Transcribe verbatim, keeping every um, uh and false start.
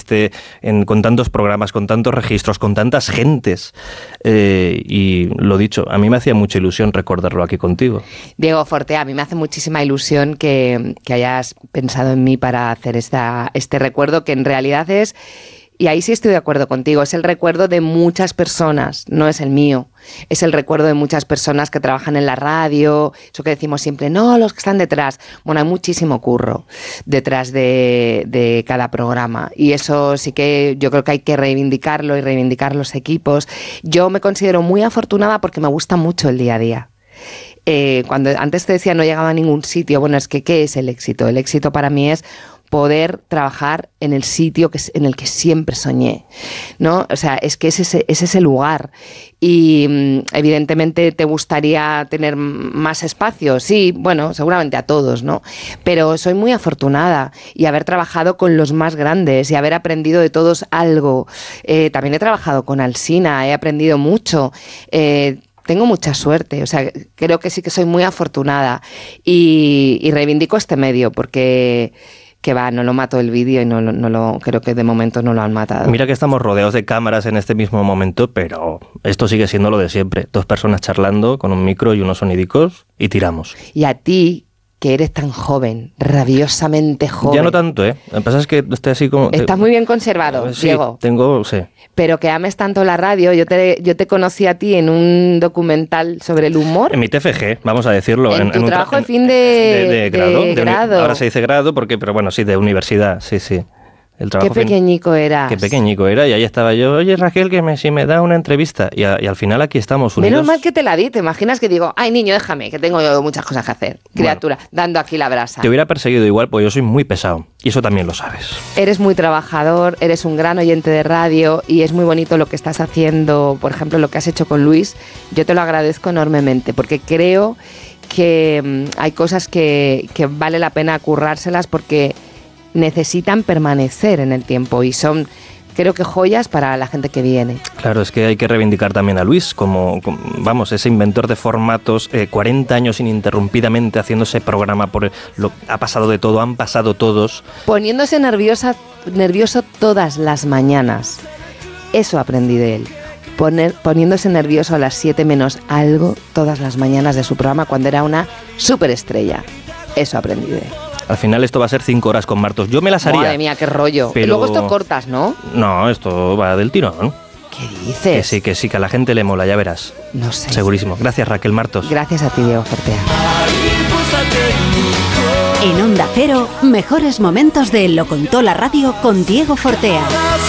esté en, con tantos programas, con tantos registros, con tantas gentes. Eh, y lo dicho, a mí me hacía mucha ilusión recordarlo aquí contigo. Diego Fortea, a mí me hace muchísima ilusión que, que hayas pensado en mí para hacer esta, este recuerdo, que en realidad es... Y ahí sí estoy de acuerdo contigo, es el recuerdo de muchas personas, no es el mío. Es el recuerdo de muchas personas que trabajan en la radio, eso que decimos siempre, no, los que están detrás. Bueno, hay muchísimo curro detrás de, de cada programa y eso sí que yo creo que hay que reivindicarlo y reivindicar los equipos. Yo me considero muy afortunada porque me gusta mucho el día a día. Eh, cuando antes te decía no llegaba a ningún sitio, bueno, es que ¿qué es el éxito? El éxito para mí es poder trabajar en el sitio que, en el que siempre soñé, ¿no? O sea, es que es ese, es ese lugar y evidentemente te gustaría tener más espacio, sí, bueno, seguramente a todos, ¿no? Pero soy muy afortunada y haber trabajado con los más grandes y haber aprendido de todos algo. Eh, también he trabajado con Alsina, he aprendido mucho, eh, tengo mucha suerte, o sea, creo que sí que soy muy afortunada y, y reivindico este medio porque... que va, no lo mató el vídeo y no, no lo creo que de momento no lo han matado. Mira que estamos rodeados de cámaras en este mismo momento, pero esto sigue siendo lo de siempre. Dos personas charlando con un micro y unos sonidicos y tiramos. Y a ti, que eres tan joven, rabiosamente joven. Ya no tanto, ¿eh? Lo que pasa es que estoy así como... Estás muy bien conservado, sí, Diego. tengo, sí. Pero que ames tanto la radio. Yo te, yo te conocí a ti en un documental sobre el humor. En mi T F G, vamos a decirlo. En, en tu en trabajo un de fin de, de, de grado. De de grado. Uni, ahora se dice grado, porque, pero bueno, sí, de universidad, sí, sí. El Qué pequeñico fin, eras. Qué pequeñico era, y ahí estaba yo, oye Raquel, que me, si me da una entrevista, y, a, y al final aquí estamos unidos. Menos mal que te la di, te imaginas que digo, ay niño, déjame, que tengo yo muchas cosas que hacer, criatura, bueno, dando aquí la brasa. Te hubiera perseguido igual, porque yo soy muy pesado, y eso también lo sabes. Eres muy trabajador, eres un gran oyente de radio, y es muy bonito lo que estás haciendo, por ejemplo, lo que has hecho con Luis, yo te lo agradezco enormemente, porque creo que mmm, hay cosas que, que vale la pena currárselas, porque necesitan permanecer en el tiempo y son, creo que, joyas para la gente que viene. Claro, es que hay que reivindicar también a Luis como, como vamos, ese inventor de formatos, eh, cuarenta años ininterrumpidamente haciendo ese programa, por el, lo, ha pasado de todo, han pasado todos. Poniéndose nerviosa, nervioso todas las mañanas. Eso aprendí de él. Poner, poniéndose nervioso a las siete menos algo todas las mañanas de su programa cuando era una superestrella. Eso aprendí de él. Al final esto va a ser cinco horas con Martos. Yo me las haría. Madre mía, qué rollo. Pero... Y luego esto cortas, ¿no? No, esto va del tirón. ¿Qué dices? Que sí, que sí, que a la gente le mola, ya verás. No sé. Segurísimo. Gracias, Raquel Martos. Gracias a ti, Diego Fortea. En Onda Cero, mejores momentos de Lo Contó la Radio con Diego Fortea.